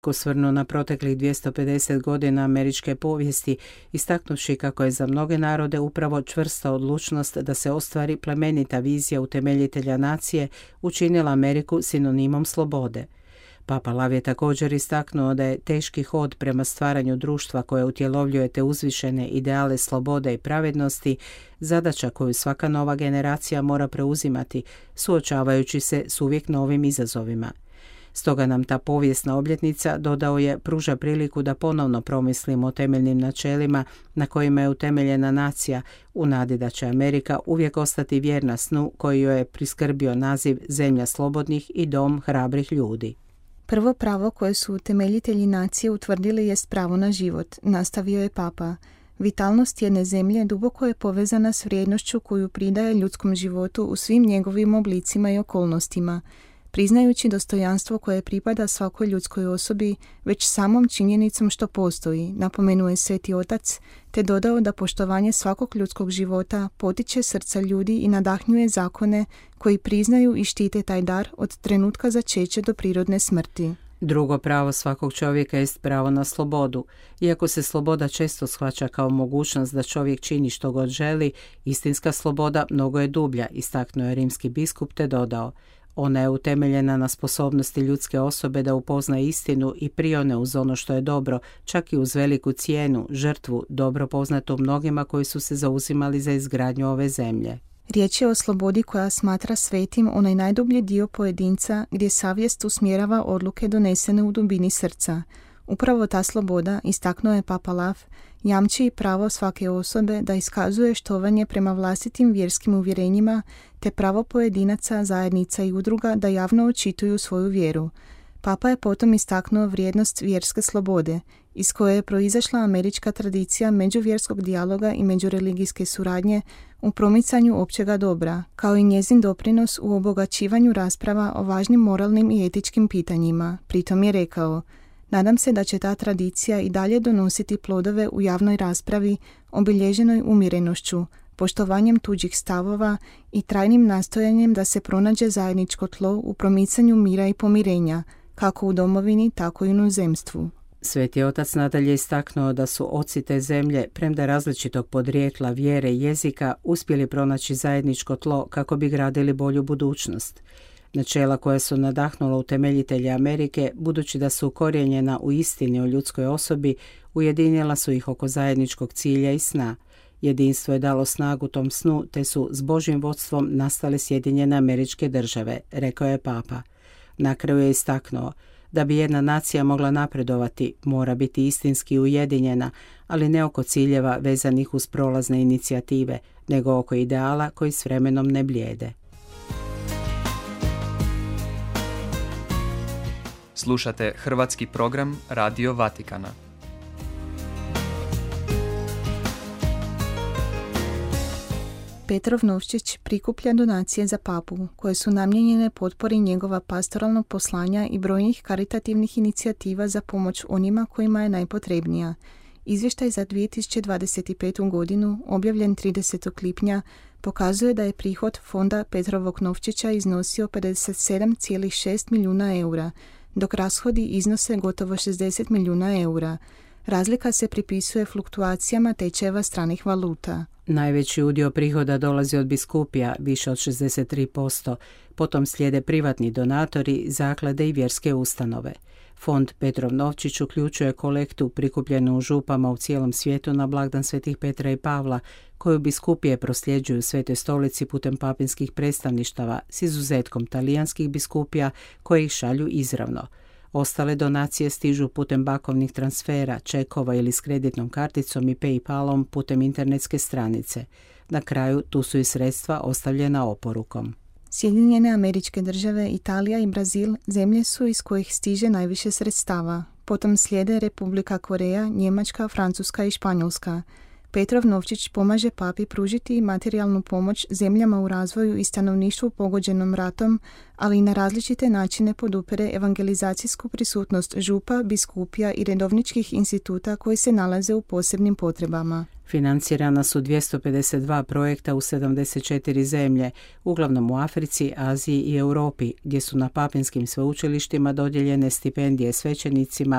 Osvrnuo na proteklih 250 godina američke povijesti, istaknuvši kako je za mnoge narode upravo čvrsta odlučnost da se ostvari plemenita vizija utemeljitelja nacije učinila Ameriku sinonimom slobode. Papa Lav je također istaknuo da je teški hod prema stvaranju društva koje utjelovljuje te uzvišene ideale slobode i pravednosti zadaća koju svaka nova generacija mora preuzimati, suočavajući se s uvijek novim izazovima. Stoga nam ta povijesna obljetnica, dodao je, pruža priliku da ponovno promislimo o temeljnim načelima na kojima je utemeljena nacija, u nadi da će Amerika uvijek ostati vjerna snu koji joj je priskrbio naziv Zemlja slobodnih i dom hrabrih ljudi. Prvo pravo koje su utemeljitelji nacije utvrdili jest pravo na život, nastavio je Papa. Vitalnost jedne zemlje duboko je povezana s vrijednošću koju pridaje ljudskom životu u svim njegovim oblicima i okolnostima. Priznajući dostojanstvo koje pripada svakoj ljudskoj osobi već samom činjenicom što postoji, napomenuo je Sveti Otac, te dodao da poštovanje svakog ljudskog života potiče srca ljudi i nadahnjuje zakone koji priznaju i štite taj dar od trenutka začeća do prirodne smrti. Drugo pravo svakog čovjeka jest pravo na slobodu. Iako se sloboda često shvaća kao mogućnost da čovjek čini što god želi, istinska sloboda mnogo je dublja, istaknuo je rimski biskup te dodao: ona je utemeljena na sposobnosti ljudske osobe da upozna istinu i prione uz ono što je dobro, čak i uz veliku cijenu, žrtvu, dobro poznatu mnogima koji su se zauzimali za izgradnju ove zemlje. Riječ je o slobodi koja smatra svetim onaj najdublji dio pojedinca gdje savjest usmjerava odluke donesene u dubini srca. Upravo ta sloboda, istaknuo je Papa Lav, jamči i pravo svake osobe da iskazuje štovanje prema vlastitim vjerskim uvjerenjima te pravo pojedinaca, zajednica i udruga da javno očituju svoju vjeru. Papa je potom istaknuo vrijednost vjerske slobode, iz koje je proizašla američka tradicija međuvjerskog dijaloga i međureligijske suradnje u promicanju općega dobra, kao i njezin doprinos u obogaćivanju rasprava o važnim moralnim i etičkim pitanjima. Pritom je rekao: nadam se da će ta tradicija i dalje donositi plodove u javnoj raspravi, obilježenoj umjerenošću, poštovanjem tuđih stavova i trajnim nastojanjem da se pronađe zajedničko tlo u promicanju mira i pomirenja, kako u domovini, tako i u inozemstvu. Sveti Otac nadalje istaknuo da su oci te zemlje, premda različitog podrijetla, vjere i jezika, uspjeli pronaći zajedničko tlo kako bi gradili bolju budućnost. Načela koja su nadahnula utemeljitelje Amerike, budući da su ukorijenjena u istini o ljudskoj osobi, ujedinjela su ih oko zajedničkog cilja i sna. Jedinstvo je dalo snagu tom snu, te su s Božjim vodstvom nastale Sjedinjene Američke Države, rekao je Papa. Na kraju je istaknuo: da bi jedna nacija mogla napredovati, mora biti istinski ujedinjena, ali ne oko ciljeva vezanih uz prolazne inicijative, nego oko ideala koji s vremenom ne blijede. Slušate hrvatski program Radio Vatikana. Petrov Novčić prikuplja donacije za papu, koje su namijenjene potpori njegova pastoralnog poslanja i brojnih karitativnih inicijativa za pomoć onima kojima je najpotrebnija. Izvještaj za 2025. godinu, objavljen 30. lipnja, pokazuje da je prihod fonda Petrovog Novčića iznosio 57,6 milijuna eura, dok rashodi iznose gotovo 60 milijuna eura. Razlika se pripisuje fluktuacijama tečajeva stranih valuta. Najveći udio prihoda dolazi od biskupija, više od 63%, potom slijede privatni donatori, zaklade i vjerske ustanove. Fond Petrov Novčić uključuje kolektu prikupljenu u župama u cijelom svijetu na blagdan Svetih Petra i Pavla, koju biskupije prosljeđuju Svetoj stolici putem papinskih predstavništava, s izuzetkom talijanskih biskupija koji ih šalju izravno. Ostale donacije stižu putem bankovnih transfera, čekova ili s kreditnom karticom i PayPalom putem internetske stranice. Na kraju tu su i sredstva ostavljena oporukom. Sjedinjene Američke Države, Italija i Brazil zemlje su iz kojih stiže najviše sredstava. Potom slijede Republika Koreja, Njemačka, Francuska i Španjolska. Petrov Novčić pomaže papi pružiti materijalnu pomoć zemljama u razvoju i stanovništvu pogođenom ratom, ali i na različite načine podupire evangelizacijsku prisutnost župa, biskupija i redovničkih instituta koji se nalaze u posebnim potrebama. Financirana su 252 projekta u 74 zemlje, uglavnom u Africi, Aziji i Europi, gdje su na papinskim sveučilištima dodijeljene stipendije svećenicima,